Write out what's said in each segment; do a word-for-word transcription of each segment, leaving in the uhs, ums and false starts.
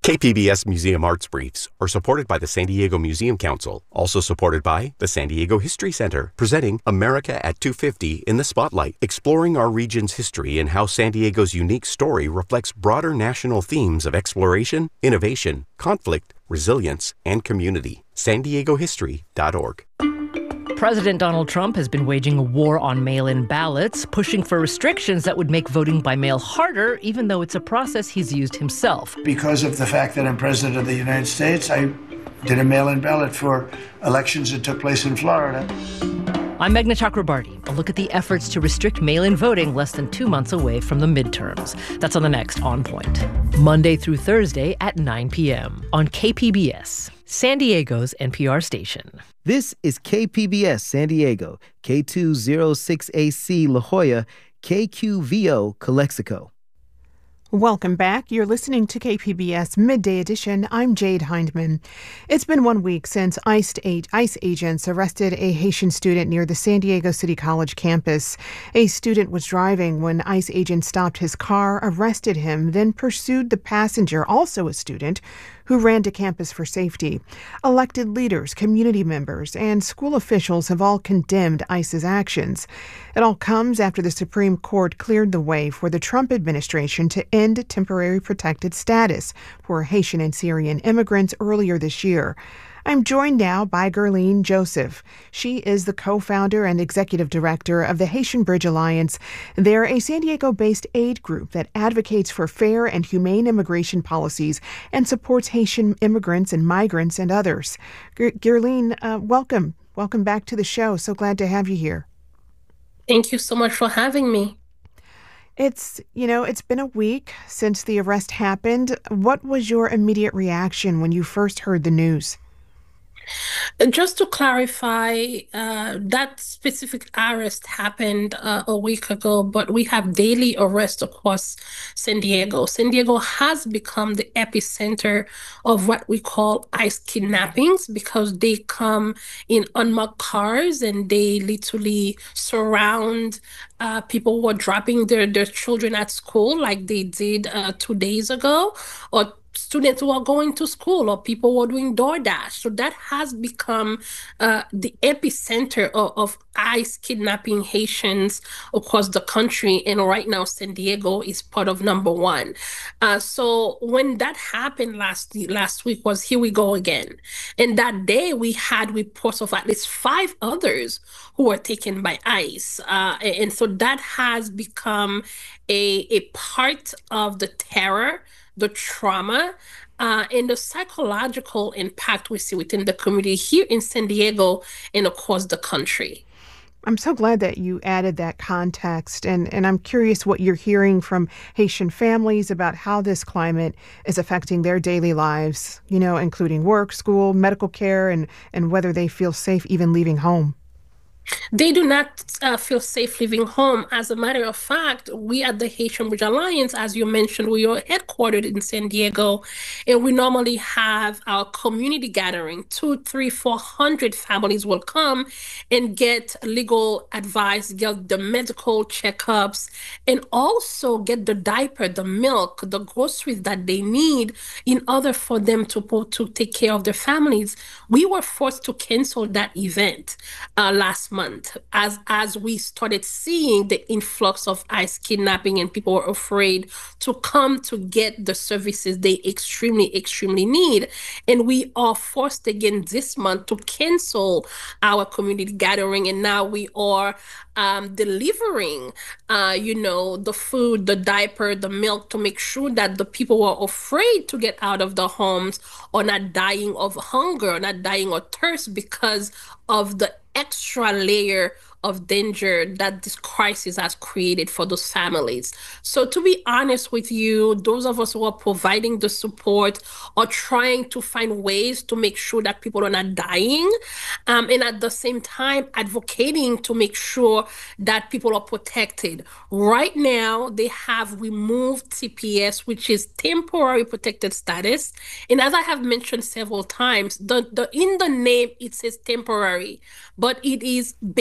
K P B S Museum Arts Briefs are supported by the San Diego Museum Council, also supported by the San Diego History Center, presenting America at two fifty in the Spotlight, exploring our region's history and how San Diego's unique story reflects broader national themes of exploration, innovation, conflict, resilience, and community. san diego history dot org. President Donald Trump has been waging a war on mail-in ballots, pushing for restrictions that would make voting by mail harder, even though it's a process he's used himself. Because of the fact that I'm president of the United States, I did a mail-in ballot for elections that took place in Florida. I'm Meghna Chakrabarti. A look at the efforts to restrict mail-in voting less than two months away from the midterms. That's on the next On Point. Monday through Thursday at nine p.m. on K P B S, San Diego's N P R station. This is K P B S San Diego, K two oh six A C La Jolla, K Q V O Calexico. Welcome back. You're listening to K P B S Midday Edition. I'm Jade Hindman. It's been one week since ICE, ICE agents arrested a Haitian student near the San Diego City College campus. A student was driving when ICE agents stopped his car, arrested him, then pursued the passenger, also a student, who ran to campus for safety. Elected leaders, community members, and school officials have all condemned ICE's actions. It all comes after the Supreme Court cleared the way for the Trump administration to end temporary protected status for Haitian and Syrian immigrants earlier this year. I'm joined now by Guerline Joseph. She is the co-founder and executive director of the Haitian Bridge Alliance. They're a San Diego-based aid group that advocates for fair and humane immigration policies and supports Haitian immigrants and migrants and others. Guerline, uh, welcome. Welcome back to the show. So glad to have you here. Thank you so much for having me. It's, you know, it's been a week since the arrest happened. What was your immediate reaction when you first heard the news? Just to clarify, uh, that specific arrest happened uh, a week ago, but we have daily arrests across San Diego. San Diego has become the epicenter of what we call ICE kidnappings because they come in unmarked cars and they literally surround uh, people who are dropping their, their children at school like they did uh, two days ago, or students who are going to school or people who are doing DoorDash. So that has become uh, the epicenter of, of ICE kidnapping Haitians across the country. And right now, San Diego is part of number one. Uh, so when that happened last, last week was here we go again. And that day we had reports of at least five others who were taken by ICE. Uh, and so that has become a, a part of the terror, the trauma, uh, and the psychological impact we see within the community here in San Diego and across the country. I'm so glad that you added that context, and, and I'm curious what you're hearing from Haitian families about how this climate is affecting their daily lives, you know, including work, school, medical care, and, and whether they feel safe even leaving home. They do not uh, feel safe leaving home. As a matter of fact, we at the Haitian Bridge Alliance, as you mentioned, we are headquartered in San Diego, and we normally have our community gathering. Two, three, four hundred families will come and get legal advice, get the medical checkups, and also get the diaper, the milk, the groceries that they need in order for them to, to take care of their families. We were forced to cancel that event uh, last month. Month, as as we started seeing the influx of ICE kidnapping and people were afraid to come to get the services they extremely, extremely need. And we are forced again this month to cancel our community gathering. And now we are um, delivering, uh, you know, the food, the diaper, the milk to make sure that the people who are afraid to get out of their homes are not dying of hunger, not dying of thirst because of the extra layer of danger that this crisis has created for those families. So to be honest with you, those of us who are providing the support are trying to find ways to make sure that people are not dying, um, and at the same time advocating to make sure that people are protected. Right now, they have removed T P S, which is temporary protected status. And as I have mentioned several times, the, the in the name, it says temporary, but it is based on the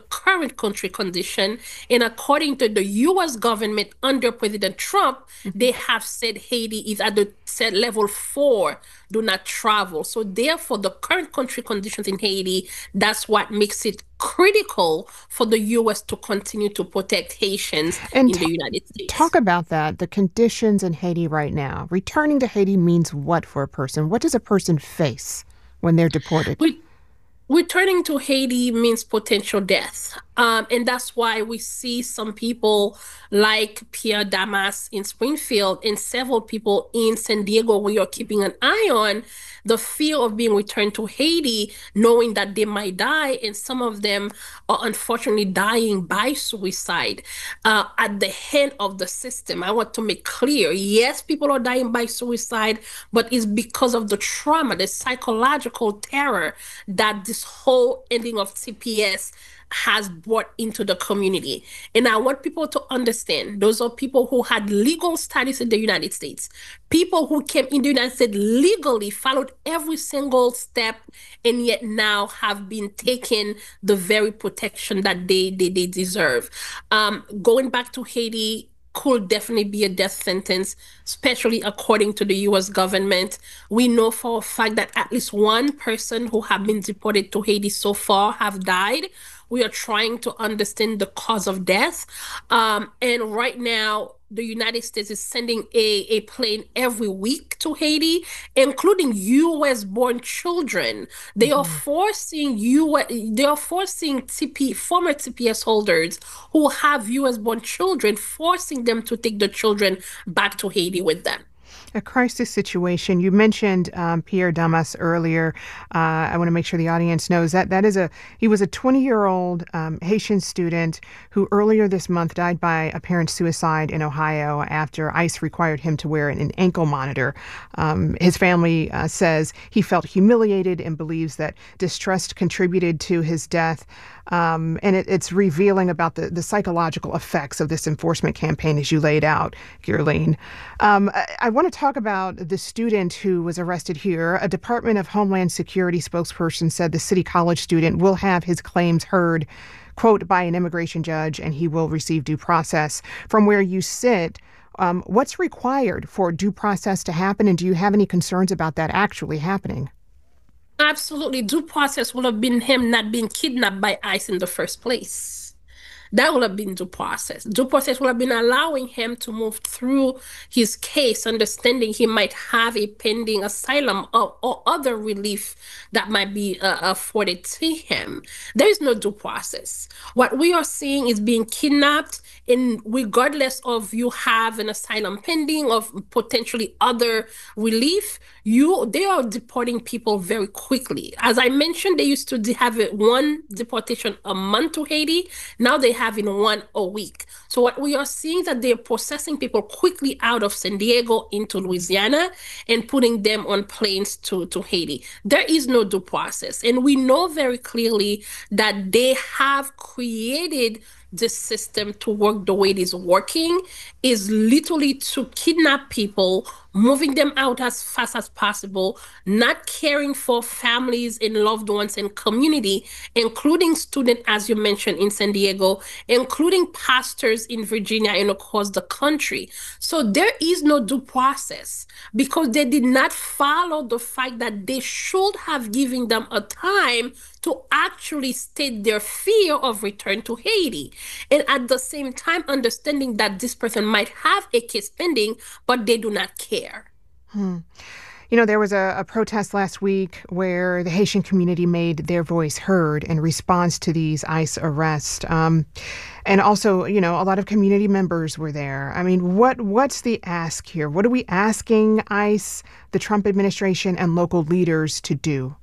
current country condition. And according to the U S government under President Trump, mm-hmm. they have said Haiti is at the said level four, do not travel. So therefore, the current country conditions in Haiti, that's what makes it critical for the U S to continue to protect Haitians and in t- the United States. Talk about that, the conditions in Haiti right now. Returning to Haiti means what for a person? What does a person face when they're deported? We- Returning to Haiti means potential death. Um, and that's why we see some people like Pierre Damas in Springfield and several people in San Diego we are keeping an eye on, the fear of being returned to Haiti, knowing that they might die. And some of them are unfortunately dying by suicide uh, at the hand of the system. I want to make clear, yes, people are dying by suicide, but it's because of the trauma, the psychological terror that this whole ending of C P S has brought into the community. And I want people to understand, those are people who had legal status in the United States, people who came in the United States legally, followed every single step, and yet now have been taken the very protection that they, they, they deserve. Um, going back to Haiti could definitely be a death sentence, especially according to the U S government. We know for a fact that at least one person who have been deported to Haiti so far have died. We are trying to understand the cause of death. Um, and right now, the United States is sending a, a plane every week to Haiti, including U S-born children. They mm-hmm. are forcing U S, they are forcing T P, former T P S holders who have U S-born children, forcing them to take the children back to Haiti with them. A crisis situation. You mentioned um, Pierre Damas earlier. Uh, I want to make sure the audience knows that that is a he was a twenty-year-old um, Haitian student who earlier this month died by apparent suicide in Ohio after ICE required him to wear an, an ankle monitor. Um, his family uh, says he felt humiliated and believes that distrust contributed to his death. Um, and it, it's revealing about the, the psychological effects of this enforcement campaign, as you laid out, Guerline. Um, I, I want to talk about the student who was arrested here. A Department of Homeland Security spokesperson said the City College student will have his claims heard, quote, by an immigration judge, and he will receive due process. From where you sit, um, what's required for due process to happen, and do you have any concerns about that actually happening? Absolutely. Due process would have been him not being kidnapped by ICE in the first place. That would have been due process. Due process would have been allowing him to move through his case, understanding he might have a pending asylum or, or other relief that might be uh, afforded to him. There is no due process. What we are seeing is being kidnapped, and regardless of you have an asylum pending or potentially other relief, you they are deporting people very quickly. As I mentioned, they used to have it one deportation a month to Haiti. Now they have in one a week. So what we are seeing is that they're processing people quickly out of San Diego into Louisiana and putting them on planes to, to Haiti. There is no due process. And we know very clearly that they have created this system to work the way it is working, is literally to kidnap people, moving them out as fast as possible, not caring for families and loved ones and community, including students, as you mentioned, in San Diego, including pastors in Virginia and across the country. So there is no due process because they did not follow the fact that they should have given them a time to actually state their fear of return to Haiti. And at the same time, understanding that this person might have a case pending, but they do not care. Hmm. You know, there was a, a protest last week where the Haitian community made their voice heard in response to these ICE arrests. Um, and also, you know, a lot of community members were there. I mean, what what's the ask here? What are we asking ICE, the Trump administration, and local leaders to do?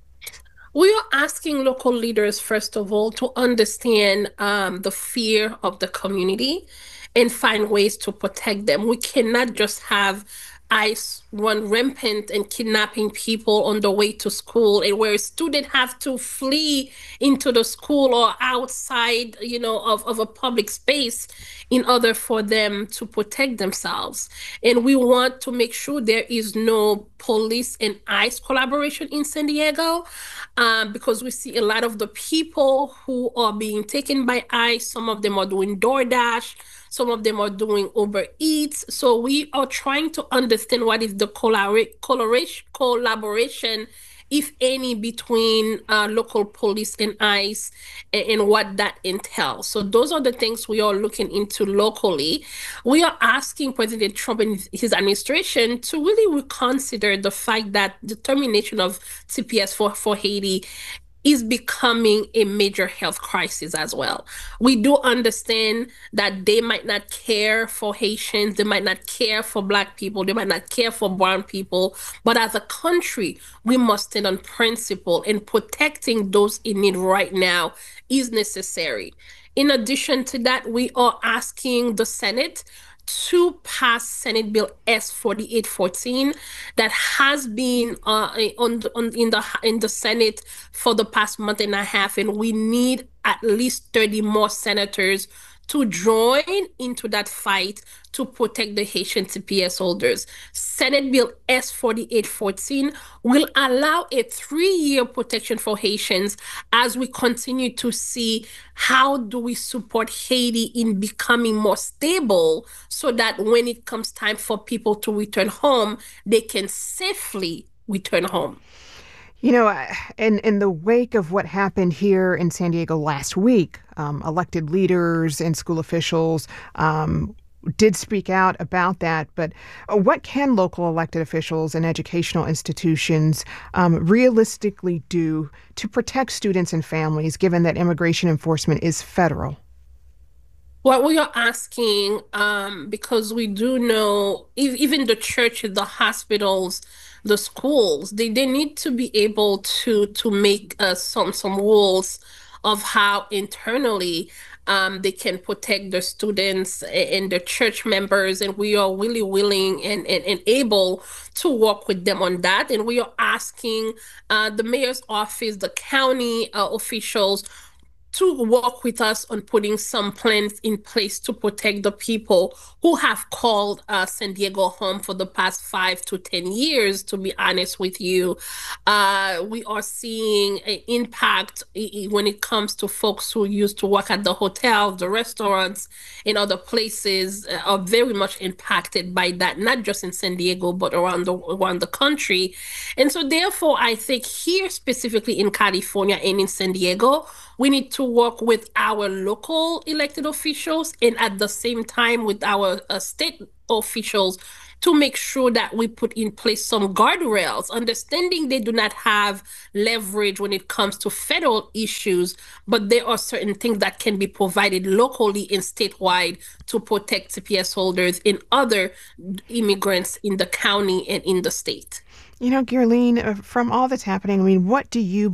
We are asking local leaders, first of all, to understand um, the fear of the community and find ways to protect them. We cannot just have ICE run rampant and kidnapping people on the way to school, and where students have to flee into the school or outside, you know, of, of a public space in order for them to protect themselves. And we want to make sure there is no police and ICE collaboration in San Diego, um, because we see a lot of the people who are being taken by ICE. Some of them are doing DoorDash. Some of them are doing Uber Eats. So we are trying to understand what is the collaboration, if any, between uh, local police and ICE, and, and what that entails. So those are the things we are looking into locally. We are asking President Trump and his administration to really reconsider the fact that the termination of T P S for, for Haiti is becoming a major health crisis as well. We do understand that they might not care for Haitians, they might not care for Black people, they might not care for brown people, but as a country, we must stand on principle, and protecting those in need right now is necessary. In addition to that, we are asking the Senate to pass Senate Bill S forty-eight fourteen that has been uh, on, on in the in the Senate for the past month and a half, and we need at least thirty more senators to join into that fight to protect the Haitian T P S holders. Senate Bill S forty-eight fourteen will allow a three-year protection for Haitians as we continue to see how do we support Haiti in becoming more stable, so that when it comes time for people to return home, they can safely return home. You know, in, in the wake of what happened here in San Diego last week, um, elected leaders and school officials um, did speak out about that. But what can local elected officials and educational institutions um, realistically do to protect students and families, given that immigration enforcement is federal? What we are asking, um, because we do know even the churches, the hospitals, the schools, they, they need to be able to to make uh, some some rules of how internally um, they can protect their students and their church members. And we are really willing and, and, and able to work with them on that. And we are asking uh, the mayor's office, the county uh, officials, to work with us on putting some plans in place to protect the people who have called uh, San Diego home for the past five to ten years, to be honest with you. Uh, we are seeing an impact when it comes to folks who used to work at the hotels, the restaurants, and other places uh, are very much impacted by that, not just in San Diego, but around the, around the country. And so therefore, I think here specifically in California and in San Diego, we need to work with our local elected officials and at the same time with our uh, state officials to make sure that we put in place some guardrails, understanding they do not have leverage when it comes to federal issues, but there are certain things that can be provided locally and statewide to protect T P S holders and other immigrants in the county and in the state. You know, Guerline, from all that's happening, I mean, what do you